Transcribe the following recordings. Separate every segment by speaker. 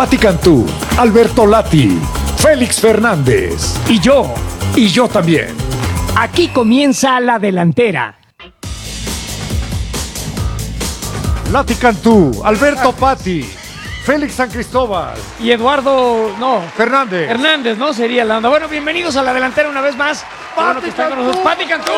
Speaker 1: Pati Cantú, Alberto Lati, Félix Fernández y yo también.
Speaker 2: Aquí comienza la delantera.
Speaker 1: Lati Cantú, Alberto Pati, Félix San Cristóbal
Speaker 2: Y Eduardo,
Speaker 1: Fernández.
Speaker 2: Hernández, ¿no? Sería la onda. Bueno, bienvenidos a la delantera una vez más. Bueno, que está con nosotros Pati Cantú.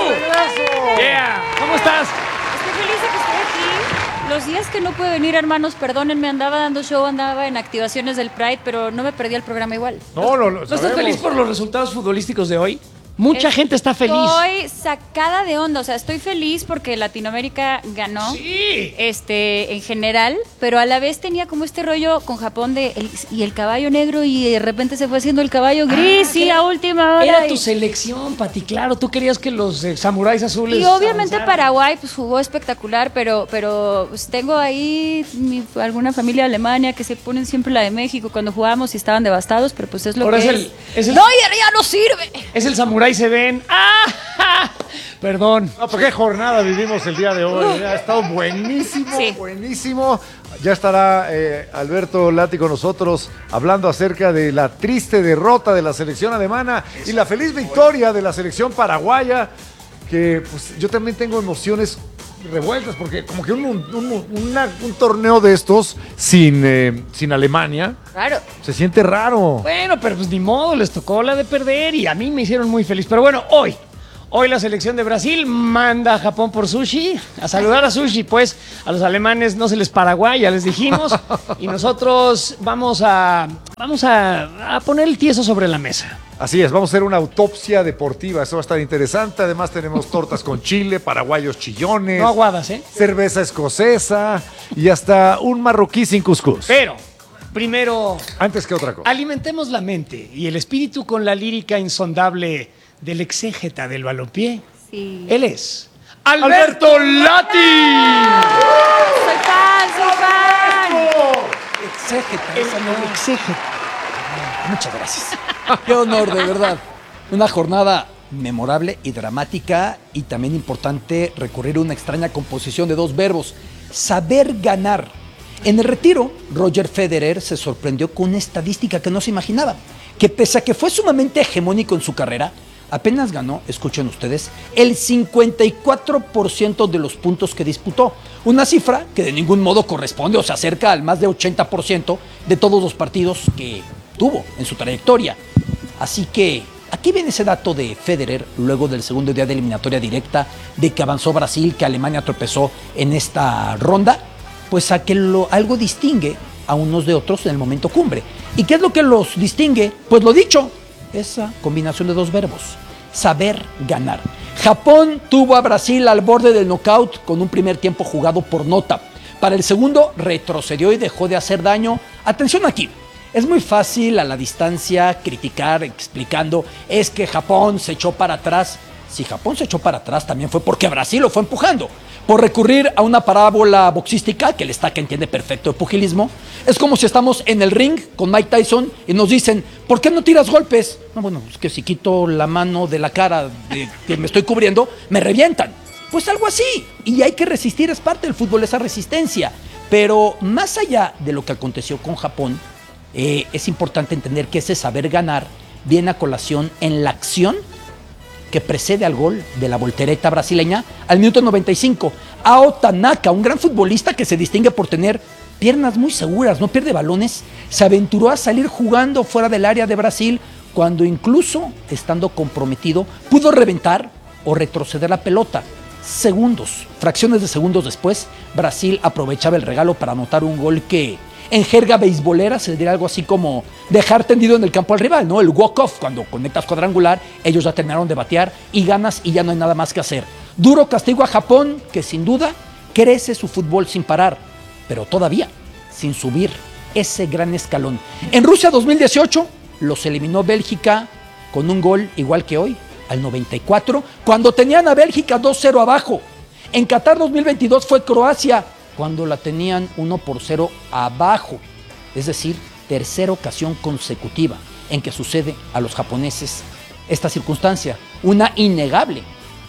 Speaker 2: Yeah. ¿Cómo estás?
Speaker 3: Estoy feliz de que esté aquí. Los días que no pude venir, hermanos, perdónenme, andaba dando show, andaba en activaciones del Pride, pero no me perdí el programa igual.
Speaker 2: ¿No estás feliz por los resultados futbolísticos de hoy? Mucha gente está feliz.
Speaker 3: Estoy sacada de onda, o sea, estoy feliz porque Latinoamérica ganó.
Speaker 2: Sí.
Speaker 3: En general, pero a la vez tenía como este rollo con Japón y el caballo negro y de repente se fue haciendo el caballo gris y a última hora.
Speaker 2: Era tu selección, Pati, claro. Tú querías que los samuráis azules
Speaker 3: y obviamente
Speaker 2: avanzaran.
Speaker 3: Paraguay pues jugó espectacular, pero pues, tengo ahí alguna familia de Alemania que se ponen siempre la de México cuando jugamos y estaban devastados, pero pues es lo
Speaker 2: Ahora
Speaker 3: que
Speaker 2: es el-
Speaker 3: ¡No, ya no sirve!
Speaker 2: Es el samurái se ven. ¡Ah! Perdón.
Speaker 1: No, pero qué jornada vivimos el día de hoy. Ha estado buenísimo,
Speaker 3: Sí.
Speaker 1: buenísimo. Ya estará Alberto Lati con nosotros hablando acerca de la triste derrota de la selección alemana y la feliz victoria de la selección paraguaya, que pues, yo también tengo emociones revueltas, porque como que un torneo de estos sin Alemania
Speaker 3: Claro.
Speaker 1: se siente raro.
Speaker 2: Bueno, pero pues ni modo, les tocó la de perder y a mí me hicieron muy feliz. Pero bueno, hoy la selección de Brasil manda a Japón por sushi, a saludar a sushi, pues a los alemanes no se les Paraguay, ya les dijimos, y nosotros vamos a poner el tieso sobre la mesa.
Speaker 1: Así es, vamos a hacer una autopsia deportiva, eso va a estar interesante. Además tenemos tortas con chile, paraguayos chillones,
Speaker 2: No aguadas, ¿eh?
Speaker 1: cerveza escocesa y hasta un marroquí sin cuscús.
Speaker 2: Pero, primero,
Speaker 1: Antes que otra cosa.
Speaker 2: alimentemos la mente y el espíritu con la lírica insondable del exégeta del balompié.
Speaker 3: Sí.
Speaker 2: Él es Alberto Lati.
Speaker 3: Soy fan.
Speaker 2: Exégeta.
Speaker 4: Muchas gracias. Qué honor, de verdad. Una jornada memorable y dramática, y también importante recurrir a una extraña composición de dos verbos: saber ganar. En el retiro, Roger Federer se sorprendió con una estadística que no se imaginaba, que pese a que fue sumamente hegemónico en su carrera, apenas ganó, escuchen ustedes, el 54% de los puntos que disputó. Una cifra que de ningún modo corresponde o se acerca al más de 80% de todos los partidos que tuvo en su trayectoria. Así que aquí viene ese dato de Federer luego del segundo día de eliminatoria directa, de que avanzó Brasil, que Alemania tropezó en esta ronda, pues a que algo distingue a unos de otros en el momento cumbre. ¿Y qué es lo que los distingue? Pues lo dicho, esa combinación de dos verbos: saber ganar. Japón tuvo a Brasil al borde del knockout con un primer tiempo jugado por nota. Para el segundo retrocedió y dejó de hacer daño. Atención aquí, es muy fácil a la distancia criticar explicando es que Japón se echó para atrás. Si Japón se echó para atrás también fue porque Brasil lo fue empujando. Por recurrir a una parábola boxística, que el Estaca entiende perfecto de pugilismo, es como si estamos en el ring con Mike Tyson y nos dicen, ¿por qué no tiras golpes? No, bueno, es que si quito la mano de la cara de que me estoy cubriendo, me revientan. Pues algo así. Y hay que resistir, es parte del fútbol, esa resistencia. Pero más allá de lo que aconteció con Japón, es importante entender que ese saber ganar viene a colación en la acción que precede al gol de la voltereta brasileña al minuto 95. Ao Tanaka, un gran futbolista que se distingue por tener piernas muy seguras, no pierde balones, se aventuró a salir jugando fuera del área de Brasil cuando incluso, estando comprometido, pudo reventar o retroceder la pelota. Fracciones de segundos después, Brasil aprovechaba el regalo para anotar un gol que en jerga beisbolera se le diría algo así como dejar tendido en el campo al rival, ¿no? El walk-off, cuando conectas cuadrangular, ellos ya terminaron de batear y ganas y ya no hay nada más que hacer. Duro castigo a Japón, que sin duda crece su fútbol sin parar, pero todavía sin subir ese gran escalón. En Rusia 2018 los eliminó Bélgica con un gol igual que hoy, al 94, cuando tenían a Bélgica 2-0 abajo. En Qatar 2022 fue Croacia, cuando la tenían 1-0 abajo. Es decir, tercera ocasión consecutiva en que sucede a los japoneses esta circunstancia. Una innegable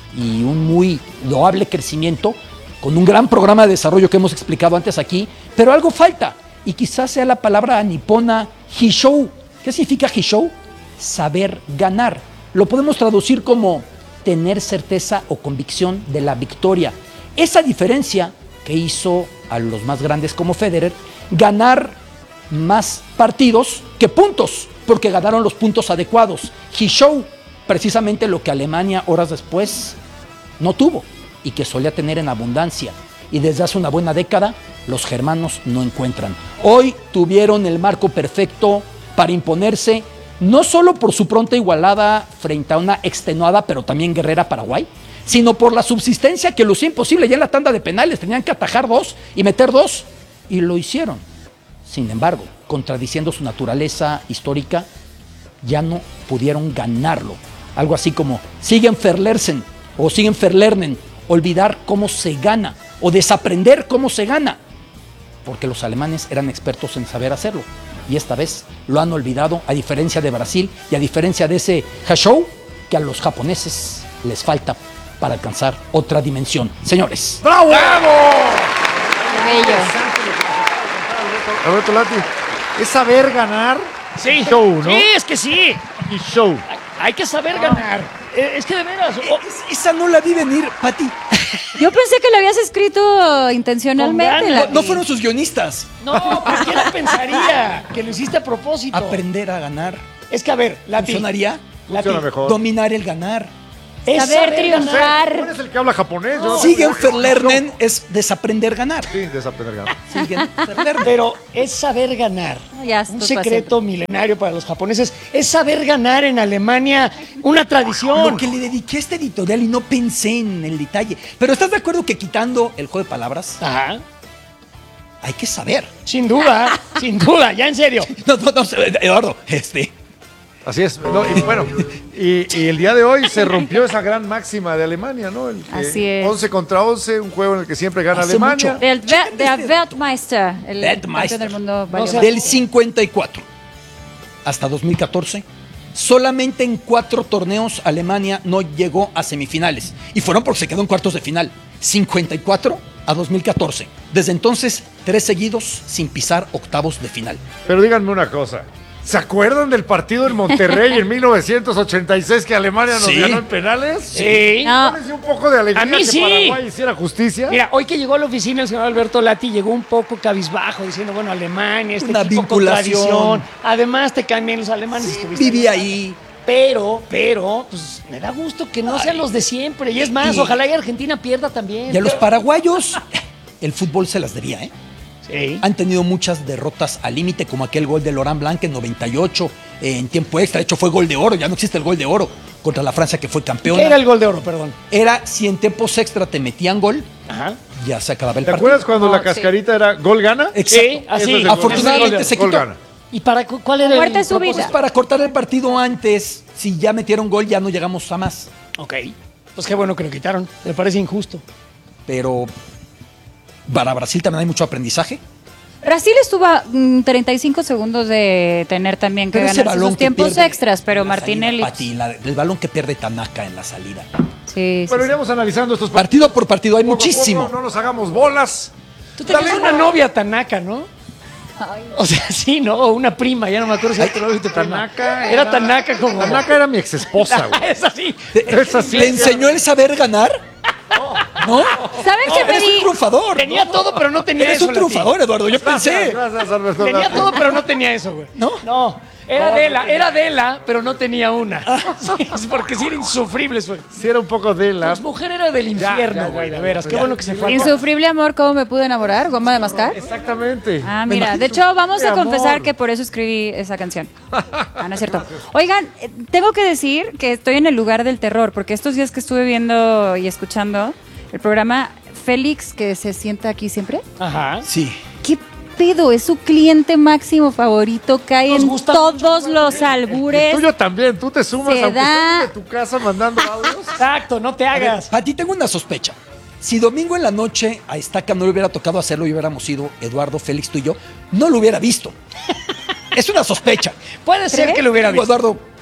Speaker 4: y un muy loable crecimiento con un gran programa de desarrollo que hemos explicado antes aquí, pero algo falta. y quizás sea la palabra nipona hishou. ¿Qué significa hishou? Saber ganar. Lo podemos traducir como tener certeza o convicción de la victoria. Esa diferencia que hizo a los más grandes como Federer ganar más partidos que puntos, porque ganaron los puntos adecuados. Hishou, precisamente lo que Alemania horas después no tuvo y que solía tener en abundancia. Y desde hace una buena década, los germanos no encuentran. Hoy tuvieron el marco perfecto para imponerse, no solo por su pronta igualada frente a una extenuada pero también guerrera Paraguay, sino por la subsistencia que lucía imposible. Ya en la tanda de penales tenían que atajar 2 y meter 2, y lo hicieron. Sin embargo, contradiciendo su naturaleza histórica, ya no pudieron ganarlo. Algo así como siguen verlersen o siguen verlernen, olvidar cómo se gana o desaprender cómo se gana, porque los alemanes eran expertos en saber hacerlo y esta vez lo han olvidado, a diferencia de Brasil y a diferencia de ese hashou que a los japoneses les falta para alcanzar otra dimensión. Señores.
Speaker 1: ¡Bravo! ¡Bravo!
Speaker 3: Qué bello.
Speaker 1: Alberto Lati, es saber ganar.
Speaker 2: Sí,
Speaker 1: Show, ¿no?
Speaker 2: Sí, es que sí.
Speaker 1: Y show.
Speaker 2: Hay que saber ganar. Es que de veras.
Speaker 4: Esa no la vi venir, Pati.
Speaker 3: Yo pensé que lo habías escrito intencionalmente.
Speaker 2: Con ganas.
Speaker 3: Lati.
Speaker 4: No fueron sus guionistas.
Speaker 2: No, pero ¿quién lo pensaría? Que lo hiciste a propósito.
Speaker 4: Aprender a ganar.
Speaker 2: Es que, a ver, Lati.
Speaker 4: ¿Funcionaría?
Speaker 1: Funciona mejor.
Speaker 4: Dominar el ganar.
Speaker 2: Es
Speaker 3: Saber
Speaker 2: ganar.
Speaker 1: Tú
Speaker 3: triunfar.
Speaker 1: eres el que habla japonés. yo no
Speaker 4: Siguen
Speaker 1: sé.
Speaker 4: verlernen es desaprender ganar.
Speaker 1: Sí, desaprender ganar.
Speaker 4: Siguen verlernen.
Speaker 2: Pero es saber ganar.
Speaker 3: Ya,
Speaker 2: Un
Speaker 3: esto
Speaker 2: secreto milenario para los japoneses. Es saber ganar en Alemania, una tradición.
Speaker 4: Lo que le dediqué a este editorial y no pensé en el detalle. Pero ¿estás de acuerdo que quitando el juego de palabras,
Speaker 2: Ajá.
Speaker 4: hay que saber?
Speaker 2: Sin duda, sin duda, ya en serio.
Speaker 4: No, Eduardo,
Speaker 1: Así es. No, y bueno, y el día de hoy se rompió esa gran máxima de Alemania, ¿no? El que
Speaker 3: Así es.
Speaker 1: 11 contra 11, un juego en el que siempre gana
Speaker 4: Hace
Speaker 1: Alemania.
Speaker 4: mucho.
Speaker 3: Der Weltmeister, el
Speaker 4: Weltmeister.
Speaker 3: campeón del mundo.
Speaker 2: No sé.
Speaker 4: del 54 hasta 2014, solamente en 4 torneos Alemania no llegó a semifinales. Y fueron porque se quedó en cuartos de final. 54 a 2014. Desde entonces, 3 seguidos sin pisar octavos de final.
Speaker 1: Pero díganme una cosa. ¿Se acuerdan del partido en Monterrey en 1986 que Alemania nos
Speaker 4: Sí.
Speaker 1: ganó en penales?
Speaker 2: Sí.
Speaker 3: No.
Speaker 1: ¿No les dio un poco de alegría
Speaker 2: A mí
Speaker 1: que
Speaker 2: sí.
Speaker 1: Paraguay hiciera justicia?
Speaker 2: Mira, hoy que llegó a la oficina el señor Alberto Lati llegó un poco cabizbajo diciendo, bueno, Alemania, este
Speaker 4: Una
Speaker 2: equipo con
Speaker 4: vinculación.
Speaker 2: tradición. Además te caen bien los alemanes. estuviste
Speaker 4: Viví
Speaker 2: allá.
Speaker 4: ahí.
Speaker 2: Pero, pues me da gusto que no sean los de siempre. Y es más,
Speaker 4: Y-
Speaker 2: ojalá y Argentina pierda también.
Speaker 4: Y a los paraguayos, el fútbol se las debía, ¿eh?
Speaker 2: Sí.
Speaker 4: Han tenido muchas derrotas al límite, como aquel gol de Laurent Blanc en 98, en tiempo extra. De hecho, fue gol de oro, ya no existe el gol de oro contra la Francia, que fue campeona.
Speaker 2: ¿Qué era el gol de oro, perdón?
Speaker 4: Era si en tiempos extra te metían gol,
Speaker 2: Ajá.
Speaker 4: ya se acababa el
Speaker 1: ¿Te
Speaker 4: partido.
Speaker 1: acuerdas cuando
Speaker 3: No,
Speaker 1: la
Speaker 3: sí.
Speaker 1: cascarita era gol gana?
Speaker 4: Exacto.
Speaker 2: Sí, así.
Speaker 1: Ese es el gol.
Speaker 4: Afortunadamente
Speaker 1: Ese es el
Speaker 4: se
Speaker 1: gol
Speaker 4: quitó.
Speaker 1: gana.
Speaker 2: ¿Y para cuál era
Speaker 3: Muerte
Speaker 2: el
Speaker 3: súbita.
Speaker 2: propósito?
Speaker 4: Para cortar el partido antes, si ya metieron gol, ya no llegamos a más.
Speaker 2: Ok. Pues qué bueno que lo quitaron. Me parece injusto.
Speaker 4: Pero para Brasil también hay mucho aprendizaje.
Speaker 3: Brasil estuvo a 35 segundos de tener también que
Speaker 4: Pero ese
Speaker 3: ganar
Speaker 4: balón
Speaker 3: sus
Speaker 4: que
Speaker 3: tiempos
Speaker 4: pierde
Speaker 3: extras, pero
Speaker 4: en la
Speaker 3: Martinelli.
Speaker 4: salida, Pati, el balón que pierde Tanaka en la salida.
Speaker 3: Sí, sí,
Speaker 1: Bueno,
Speaker 3: sí.
Speaker 1: iremos analizando estos
Speaker 4: Partido por partido hay
Speaker 1: Poco a
Speaker 4: muchísimo.
Speaker 1: poco, no nos hagamos bolas.
Speaker 2: Tú tenías
Speaker 1: Dale.
Speaker 2: una novia Tanaka, ¿no? O sea, sí, ¿no? O una prima, ya no me acuerdo si era tu novia o tu prima.
Speaker 1: Tanaka
Speaker 2: Era Tanaka como...
Speaker 1: Tanaka era mi ex esposa, güey.
Speaker 2: Es así.
Speaker 1: Es así.
Speaker 4: ¿Le enseñó el saber ganar? ¿No?
Speaker 3: ¿Saben qué
Speaker 4: Eres un
Speaker 3: pedí?
Speaker 4: triunfador.
Speaker 2: Tenía todo, pero no tenía
Speaker 4: Eres
Speaker 2: eso.
Speaker 4: un triunfador, Eduardo. Yo pensé.
Speaker 1: Gracias, Alberto.
Speaker 2: Tenía
Speaker 1: Lati.
Speaker 2: todo, pero no tenía eso, güey.
Speaker 4: ¿No?
Speaker 2: No. Era Adela, pero no tenía una. Sí, es porque sí era insufrible, güey.
Speaker 1: Sí, era un poco de la.
Speaker 2: Pues mujer era del infierno, güey, de veras. Qué bueno que se fue.
Speaker 3: Insufrible amor, ¿cómo me pude enamorar? ¿Goma de mascar?
Speaker 1: Exactamente.
Speaker 3: Ah, mira, de hecho vamos a
Speaker 1: Amor.
Speaker 3: confesar que por eso escribí esa canción. Ah, no es cierto. Oigan, tengo que decir que estoy en el lugar del terror, porque estos días que estuve viendo y escuchando el programa, Félix, que se sienta aquí siempre,
Speaker 2: Ajá.
Speaker 4: Sí.
Speaker 3: ¿qué pedo? Es su cliente máximo favorito, cae
Speaker 2: Nos
Speaker 3: en
Speaker 2: gusta
Speaker 3: todos los albures.
Speaker 1: Tuyo también, tú te sumas
Speaker 3: Se
Speaker 1: aunque
Speaker 3: da-
Speaker 1: estés de tu casa mandando audios.
Speaker 2: Exacto, no te hagas.
Speaker 4: Pati, tengo una sospecha. Si domingo en la noche a Estaca no le hubiera tocado hacerlo y hubiéramos ido Eduardo, Félix, tú y yo, no lo hubiera visto. Es una sospecha.
Speaker 2: Puede ser
Speaker 3: ¿Crees?
Speaker 2: que lo hubiera visto.
Speaker 4: Eduardo,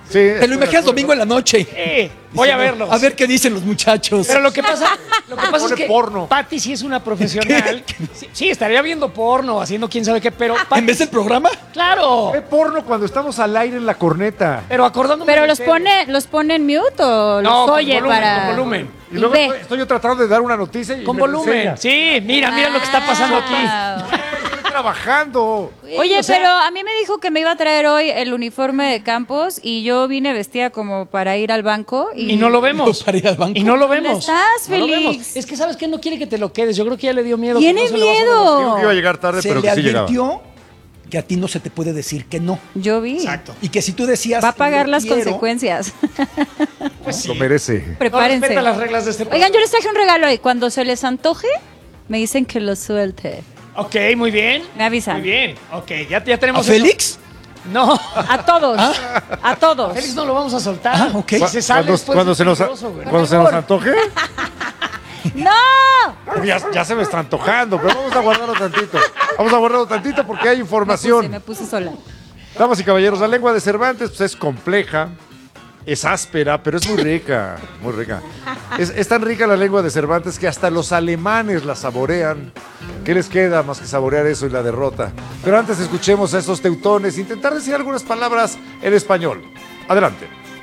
Speaker 1: Sí,
Speaker 4: Te lo imaginas domingo en la noche.
Speaker 2: Voy a verlos.
Speaker 4: A ver qué dicen los muchachos.
Speaker 2: Pero lo que pasa es
Speaker 1: Pone
Speaker 2: que
Speaker 1: porno.
Speaker 2: Patty sí es una profesional. Sí, estaría viendo porno, haciendo quién sabe qué, pero Patty,
Speaker 4: ¿En vez del programa?
Speaker 2: claro.
Speaker 1: Ve porno cuando estamos al aire en la corneta.
Speaker 2: Pero acordándome
Speaker 3: ¿Pero
Speaker 2: de
Speaker 3: los
Speaker 2: ustedes.
Speaker 3: pone en mute o
Speaker 2: No,
Speaker 3: los oye
Speaker 2: con volumen,
Speaker 3: para...?
Speaker 2: con volumen.
Speaker 1: Y luego
Speaker 3: ve.
Speaker 1: estoy yo tratando de dar una noticia y
Speaker 2: Con
Speaker 1: me lo
Speaker 2: volumen.
Speaker 1: enseña.
Speaker 2: Sí, mira lo que está pasando aquí.
Speaker 3: Wow.
Speaker 1: Estoy trabajando.
Speaker 3: Oye,
Speaker 2: O sea-
Speaker 3: pero a mí me dijo que me iba a traer hoy el uniforme de Campos y yo vine vestida como para ir al banco y...
Speaker 2: Y no lo vemos.
Speaker 4: Para ir al banco.
Speaker 2: Y no lo
Speaker 3: ¿Dónde
Speaker 2: vemos.
Speaker 3: estás,
Speaker 2: No lo vemos.
Speaker 3: Félix?
Speaker 2: Es que sabes que no quiere que te lo quedes. Yo creo que ya le dio miedo. que
Speaker 3: Tiene
Speaker 2: no se lo vas a
Speaker 3: miedo.
Speaker 1: Dijo que iba a llegar tarde,
Speaker 4: Se
Speaker 1: pero
Speaker 4: le
Speaker 1: que sí llegaba.
Speaker 4: advirtió que a ti no se te puede decir que no.
Speaker 3: Yo vi.
Speaker 2: Exacto.
Speaker 4: Y que si tú decías...
Speaker 3: Va a pagar
Speaker 4: "No
Speaker 3: las
Speaker 4: quiero",
Speaker 3: consecuencias.
Speaker 1: Lo merece.
Speaker 2: No
Speaker 3: Prepárense.
Speaker 2: respeta las reglas de este
Speaker 3: Oigan, yo les traje un regalo hoy. Cuando se les antoje, me dicen que lo suelte.
Speaker 2: Ok, muy bien.
Speaker 3: Me avisan.
Speaker 2: Muy bien. Ok, ya
Speaker 4: ¿A
Speaker 2: tenemos eso.
Speaker 4: Félix?
Speaker 2: No.
Speaker 3: A todos. A todos.
Speaker 2: Félix no lo vamos a soltar.
Speaker 4: Ah, ok.
Speaker 2: Si se sale después
Speaker 1: Cuando
Speaker 2: es
Speaker 1: se nos
Speaker 2: peligroso, güey.
Speaker 1: cuando se nos antoje.
Speaker 3: ¡No!
Speaker 1: Ya se me está antojando, pero vamos a guardarlo tantito. Vamos a guardarlo tantito porque hay
Speaker 3: Me
Speaker 1: información.
Speaker 3: puse sola.
Speaker 1: Damas y caballeros, la lengua de Cervantes pues, es compleja, es áspera, pero es muy rica, muy rica. Es tan rica la lengua de Cervantes que hasta los alemanes la saborean. ¿Qué les queda más que saborear eso y la derrota? Pero antes escuchemos a esos teutones intentar decir algunas palabras en español. Adelante.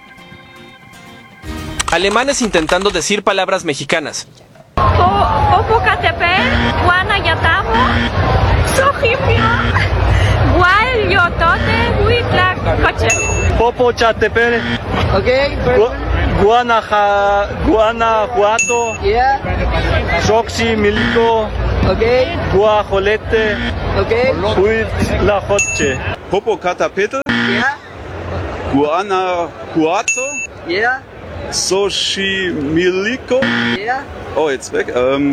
Speaker 5: Alemanes intentando decir palabras mexicanas.
Speaker 6: Popocatépetl, Guanayatamo, Xochimilco, Guayotote, Huitlacoche.
Speaker 7: Popocatépetl, Guanajuato, Xochimilco, Guajolete, Huitlacoche.
Speaker 8: Popocatépetl, Guanajuato, Xochimilco, oh jetzt weg,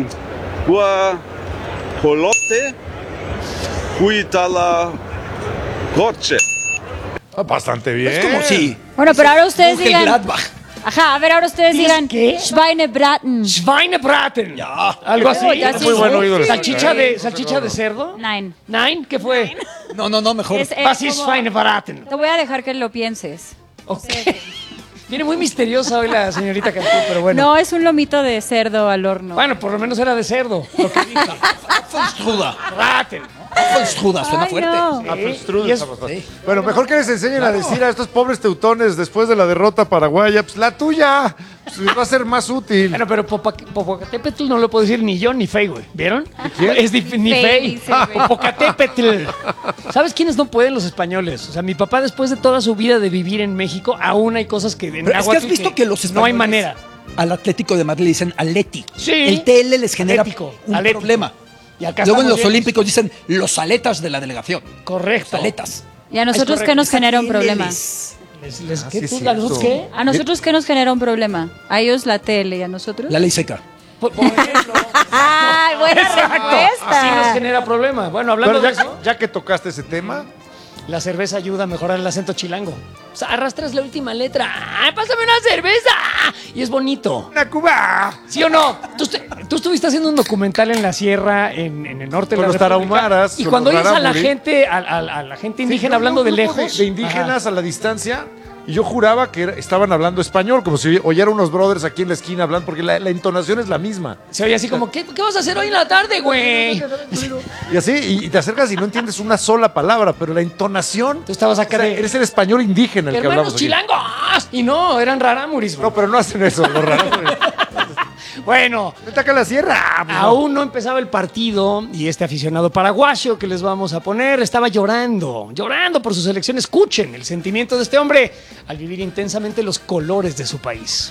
Speaker 8: Guajolote, Huitlacoche.
Speaker 1: Bastante bien.
Speaker 4: Es como si...
Speaker 3: Bueno, pero ahora ustedes digan...
Speaker 4: Mönchengladbach.
Speaker 3: Ajá, a ver, ahora ustedes
Speaker 2: ¿Dices
Speaker 3: digan...
Speaker 2: qué?
Speaker 3: Schweinebraten.
Speaker 2: Schweinebraten. Algo así.
Speaker 3: ya sí.
Speaker 1: Muy buen oído el
Speaker 2: ¿Salchicha
Speaker 1: español.
Speaker 2: salchicha de cerdo?
Speaker 3: Nine.
Speaker 2: ¿Nine? ¿Qué fue?
Speaker 4: No, mejor.
Speaker 3: Es,
Speaker 2: Was ist
Speaker 3: como-
Speaker 2: Schweinebraten?
Speaker 3: Te voy a dejar que lo pienses.
Speaker 2: Ok. Viene muy misteriosa hoy la señorita Cantú, pero bueno.
Speaker 3: No, es un lomito de cerdo al horno.
Speaker 2: Bueno, por lo menos era de cerdo, lo que dije.
Speaker 4: Apfelstrudel.
Speaker 2: Braten.
Speaker 4: Apfelstrudel, suena
Speaker 3: Ay,
Speaker 4: fuerte.
Speaker 3: no.
Speaker 1: Apfelstrudel
Speaker 2: Y es-
Speaker 1: está bastante. Bueno, mejor que les enseñen a decir a estos pobres teutones después de la derrota paraguaya, pues la tuya pues, va a ser más útil.
Speaker 2: Bueno, pero Popocatépetl no lo puedo decir ni yo ni Fey, güey. ¿Vieron? Es ni
Speaker 3: Fey,
Speaker 2: Fey.
Speaker 3: dice, güey.
Speaker 2: Popocatépetl. ¿Sabes quiénes no pueden? Los españoles. O sea, mi papá después de toda su vida de vivir en México, aún hay cosas que en
Speaker 4: Pero es que has
Speaker 2: náhuatl
Speaker 4: visto que los españoles
Speaker 2: no hay manera.
Speaker 4: al Atlético de Madrid le dicen Atleti.
Speaker 2: Sí.
Speaker 4: El TL les genera
Speaker 2: Atlético,
Speaker 4: un
Speaker 2: Atlético.
Speaker 4: problema.
Speaker 2: Y acá
Speaker 4: Luego en
Speaker 2: estamos
Speaker 4: los
Speaker 2: bien.
Speaker 4: Olímpicos dicen los aletas de la delegación.
Speaker 2: Correcto.
Speaker 4: Los aletas.
Speaker 3: ¿Y a nosotros
Speaker 2: correcto.
Speaker 3: qué nos genera un
Speaker 4: TL
Speaker 3: problema?
Speaker 2: ¿Qué
Speaker 1: sí es
Speaker 2: tú?
Speaker 1: cierto.
Speaker 2: ¿A nosotros qué?
Speaker 3: ¿A nosotros qué nos genera un problema? A ellos la tele y a nosotros.
Speaker 4: La ley seca.
Speaker 2: Por ejemplo.
Speaker 3: ¡Ay, buena
Speaker 2: Exacto.
Speaker 3: respuesta!
Speaker 2: Así nos genera problema. Bueno, hablando
Speaker 1: Pero
Speaker 2: de eso,
Speaker 1: ya que tocaste ese tema,
Speaker 2: la cerveza ayuda a mejorar el acento chilango. O sea, arrastras la última letra. ¡Ay, pásame una cerveza! Y es bonito.
Speaker 1: ¡una Cuba!
Speaker 2: ¿Sí o no? Tú estuviste haciendo un documental en la sierra, en el norte
Speaker 1: Con
Speaker 2: de la
Speaker 1: los
Speaker 2: República,
Speaker 1: tarahumaras,
Speaker 2: y
Speaker 1: con
Speaker 2: cuando
Speaker 1: los
Speaker 2: oyes a la
Speaker 1: rarámuri.
Speaker 2: gente, a la gente indígena
Speaker 1: Sí,
Speaker 2: hablando
Speaker 1: un
Speaker 2: de
Speaker 1: grupo
Speaker 2: lejos.
Speaker 1: de indígenas a la distancia. Y yo juraba que estaban hablando español, como si oyera unos brothers aquí en la esquina hablando, porque la entonación es la misma.
Speaker 2: Ajá. Se oye así como, ¿qué vas a hacer hoy en la tarde, güey?
Speaker 1: Y así, y te acercas y no entiendes una sola palabra, pero la entonación.
Speaker 2: Tú estabas acá
Speaker 1: o sea,
Speaker 2: de...
Speaker 1: eres el español indígena el que
Speaker 2: ¡Hermanos
Speaker 1: hablamos aquí.
Speaker 2: chilangos! Y no, eran rarámuris, güey.
Speaker 1: No, pero no hacen eso, los raros.
Speaker 2: Bueno,
Speaker 1: Vete acá a la sierra. Pues no.
Speaker 2: aún no empezaba el partido y este aficionado paraguayo que les vamos a poner estaba llorando por su selección. Escuchen el sentimiento de este hombre al vivir intensamente los colores de su país.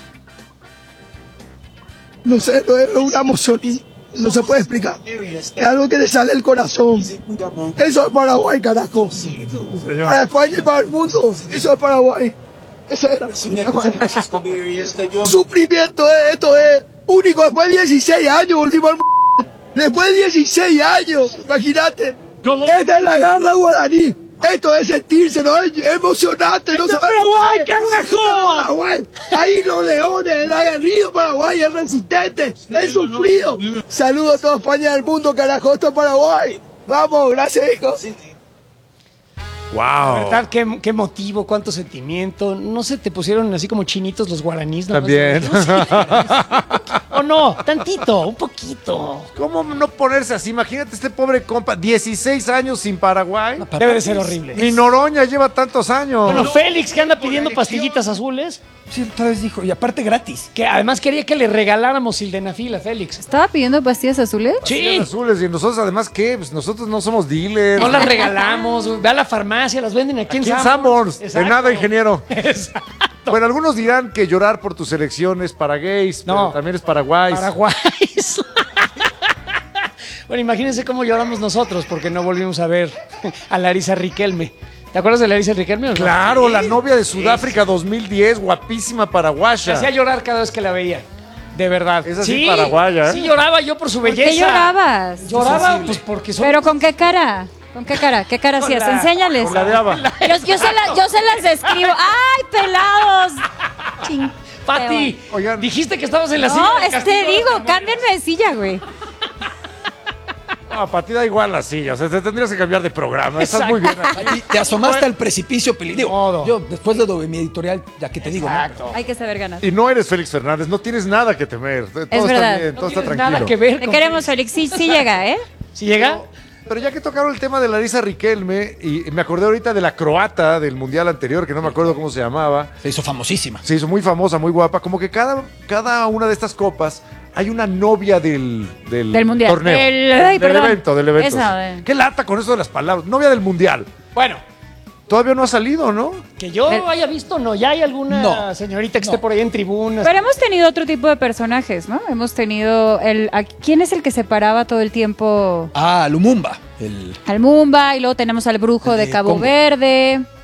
Speaker 9: No sé, no es una emoción y no se puede explicar. Es algo que le sale del corazón. Eso es Paraguay, carajo. Para España y para el mundo. Eso es Paraguay. Eso era. Sufrimiento, esto es único. Después de 16 años, volvimos al mundo. Después de 16 años, imagínate. Esta es la garra guaraní. Esto es sentirse, ¿no? Es emocionante. No se Paraguay, carajo. Paraguay. Ahí los leones, el aguerrido Paraguay, el resistente, el sufrido. Saludos a toda España y al mundo, carajo. Esto es Paraguay. Vamos, gracias, hijo.
Speaker 1: Wow.
Speaker 2: La verdad, qué motivo, cuánto sentimiento. No se te pusieron así como chinitos los guaraníes. ¿No?
Speaker 1: También.
Speaker 2: O no, tantito, un poquito.
Speaker 1: ¿Cómo no ponerse así? Imagínate este pobre compa, 16 años sin Paraguay.
Speaker 2: Debe de ser horrible.
Speaker 1: Ni Noroña lleva tantos años.
Speaker 2: Bueno, Félix, que anda pidiendo pastillitas azules,
Speaker 4: Sí, otra vez dijo, y aparte gratis.
Speaker 2: que además quería que le regaláramos sildenafil a Félix.
Speaker 3: ¿Estaba pidiendo pastillas azules?
Speaker 2: Sí,
Speaker 1: Azules, y nosotros además, ¿qué? Pues nosotros no somos dealers.
Speaker 2: no las regalamos. Ve a la farmacia, las venden aquí en
Speaker 1: Aquí en
Speaker 2: Sanborns.
Speaker 1: Sanborns. De nada, ingeniero.
Speaker 2: Exacto.
Speaker 1: Bueno, algunos dirán que llorar por tus elecciones para gays,
Speaker 2: No.
Speaker 1: pero también es Paraguay.
Speaker 2: Paraguay. Bueno, imagínense cómo lloramos nosotros porque no volvimos a ver a Larisa Riquelme. ¿Te acuerdas de Larisa Riquelme o no?
Speaker 1: Claro, la novia de Sudáfrica 2010, guapísima
Speaker 2: Me
Speaker 1: paraguaya.
Speaker 2: hacía llorar cada vez que la veía. De verdad.
Speaker 1: Esa sí paraguaya, ¿eh?
Speaker 2: Sí, lloraba yo por su
Speaker 3: ¿Por
Speaker 2: belleza.
Speaker 3: qué llorabas?
Speaker 2: Lloraba, pues porque soy...
Speaker 3: ¿Pero con qué cara? ¿Con qué cara? ¿Qué cara
Speaker 2: Con
Speaker 3: hacías?
Speaker 2: la-
Speaker 3: Enséñales.
Speaker 1: Con la de Ava.
Speaker 3: Yo se las describo. ¡Ay, pelados! Ching.
Speaker 2: Pati,
Speaker 1: Oigan.
Speaker 2: dijiste que estabas en la silla.
Speaker 3: No,
Speaker 2: de castigo de
Speaker 3: digo,
Speaker 2: Carmen.
Speaker 3: cámbienme de silla, güey.
Speaker 1: No, para ti da igual la silla, o sea, te tendrías que cambiar de programa. Estás muy bien aquí.
Speaker 4: Y te asomaste al precipicio peligroso.
Speaker 2: modo.
Speaker 4: Yo, después de mi editorial, ya que te digo, ¿no?
Speaker 2: Exacto.
Speaker 3: Hay que saber ganar.
Speaker 1: Y no eres Félix Fernández, no tienes nada que temer. Todo está
Speaker 3: verdad.
Speaker 1: bien, todo
Speaker 2: No
Speaker 1: está
Speaker 2: tienes
Speaker 1: tranquilo.
Speaker 2: nada que ver
Speaker 3: Te
Speaker 2: con
Speaker 3: queremos, Félix. Sí, sí llega, ¿eh?
Speaker 2: ¿Si llega?
Speaker 1: Pero ya que tocaron el tema de Larisa Riquelme, y me acordé ahorita de la croata del mundial anterior, que no me acuerdo cómo se llamaba.
Speaker 4: Se hizo famosísima.
Speaker 1: Se hizo muy famosa, muy guapa. Como que cada una de estas copas hay una novia del
Speaker 3: Mundial.
Speaker 1: torneo.
Speaker 3: Ay,
Speaker 1: del
Speaker 3: perdón.
Speaker 1: evento, del evento.
Speaker 3: Esa,
Speaker 1: Qué lata con eso de las palabras. Novia del mundial.
Speaker 2: Bueno,
Speaker 1: Todavía no ha salido, ¿no?
Speaker 2: que yo haya visto, no. Ya hay alguna
Speaker 4: No.
Speaker 2: señorita que esté por ahí en tribunas.
Speaker 3: Pero hemos tenido otro tipo de personajes, ¿no? Hemos tenido ¿quién es el que se paraba todo el tiempo?
Speaker 4: Ah, Lumumba.
Speaker 3: Al Mumba, y luego tenemos al brujo
Speaker 4: El
Speaker 3: de
Speaker 4: de
Speaker 3: Cabo
Speaker 4: Congo.
Speaker 3: Verde.